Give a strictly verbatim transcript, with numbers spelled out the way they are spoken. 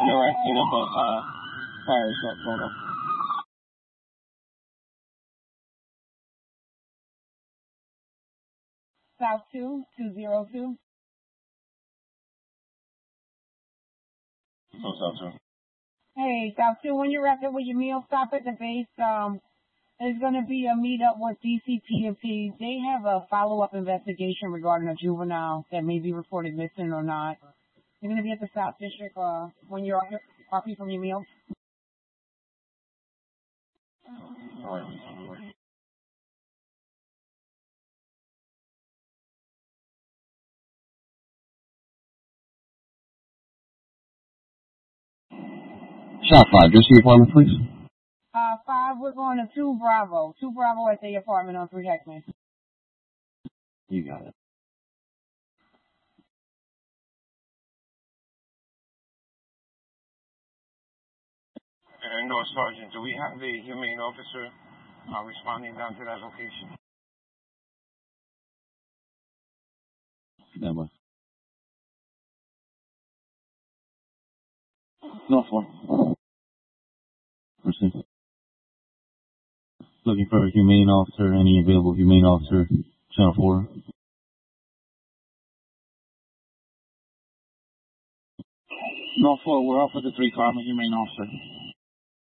arrested about uh, fire shot photo. South two, two zero two. Oh, South two. Hey, South two, when you're wrapped up with your meal, stop at the base. Um, there's going to be a meetup with D C P D P. They have a follow-up investigation regarding a juvenile that may be reported missing or not. You're going to be at the South District uh, when you're off from your meal. All right. Shot five, just your apartment, please. Uh, five, we're going to two Bravo. Two Bravo at the apartment on three Heckman. You got it. And no, Sergeant, do we have a humane officer uh, responding down to that location? Never. North one. Proceed. Looking for a humane officer, any available humane officer, channel four. North four, we're off with the three car, I'm a humane officer.